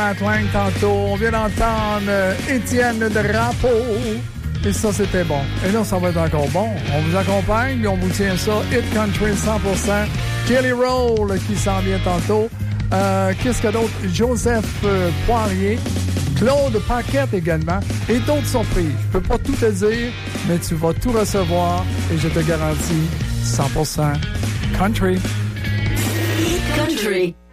Atlang tantôt, on vient d'entendre Étienne Drapeau. Et ça, c'était bon. Et là, ça va être encore bon. On vous accompagne et on vous tient ça. Hit Country 100%. Kelly Roll qui s'en vient tantôt. Qu'est-ce qu'il y a d'autre? Joseph Poirier. Claude Paquette également. Et d'autres surprises. Je peux pas tout te dire, mais tu vas tout recevoir. Et je te garantis 100% Country. Hit Country.